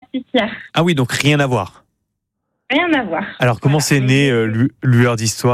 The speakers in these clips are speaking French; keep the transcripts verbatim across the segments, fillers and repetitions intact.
l'artificière. Ah oui, donc rien à voir. Rien à voir. Alors, comment Voilà. c'est né euh, Lu- Lueur d'Histoire ?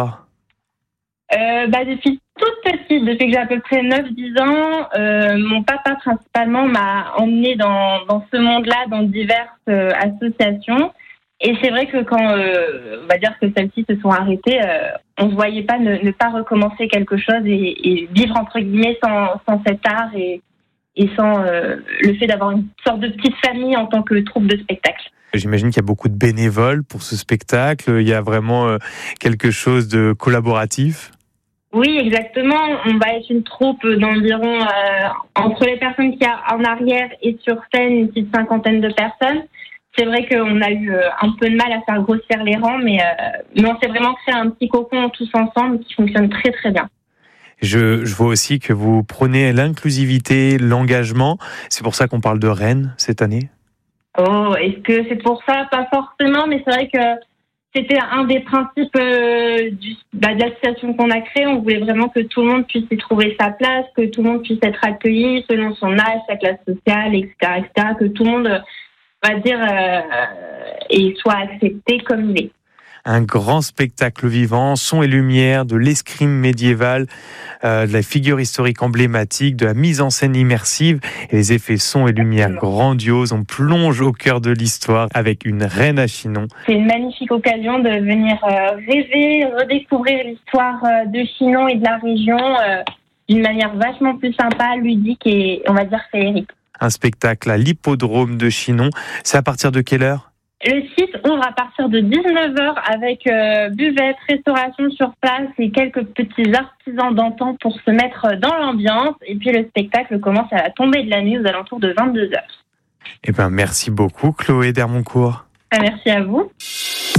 Euh, bah, depuis toute petite, depuis que j'ai à peu près neuf dix ans, euh, mon papa principalement m'a emmenée dans, dans ce monde-là, dans diverses euh, associations. Et c'est vrai que quand, euh, on va dire que celles-ci se sont arrêtées, euh, on ne voyait pas ne, ne pas recommencer quelque chose et, et vivre entre guillemets sans, sans cet art et, et sans euh, le fait d'avoir une sorte de petite famille en tant que troupe de spectacle. J'imagine qu'il y a beaucoup de bénévoles pour ce spectacle. Il y a vraiment euh, quelque chose de collaboratif. Oui, exactement. On va être une troupe d'environ, euh, entre les personnes qu'il y a en arrière et sur scène, une petite cinquantaine de personnes. C'est vrai qu'on a eu euh, un peu de mal à faire grossir les rangs, mais, euh, mais on s'est vraiment créé un petit cocon tous ensemble qui fonctionne très très bien. Je, je vois aussi que vous prenez l'inclusivité, l'engagement. C'est pour ça qu'on parle de Rennes cette année. Oh, est-ce que c'est pour ça? Pas forcément, mais c'est vrai que c'était un des principes euh, du, bah, de l'association qu'on a créée. On voulait vraiment que tout le monde puisse y trouver sa place, que tout le monde puisse être accueilli selon son âge, sa classe sociale, et cetera, et cetera. Que tout le monde, on va dire, euh, et soit accepté comme il est. Un grand spectacle vivant, son et lumière, de l'escrime médiéval, euh, de la figure historique emblématique, de la mise en scène immersive et les effets son et lumière grandioses. On plonge au cœur de l'histoire avec une reine à Chinon. C'est une magnifique occasion de venir euh, rêver, redécouvrir l'histoire euh, de Chinon et de la région euh, d'une manière vachement plus sympa, ludique et on va dire féerique. Un spectacle à l'hippodrome de Chinon. C'est à partir de quelle heure ? Le site ouvre à partir de dix-neuf heures avec euh, buvette, restauration sur place et quelques petits artisans d'antan pour se mettre dans l'ambiance. Et puis le spectacle commence à la tombée de la nuit aux alentours de vingt-deux heures. Eh ben, merci beaucoup Chloé Dermoncourt. Merci à vous.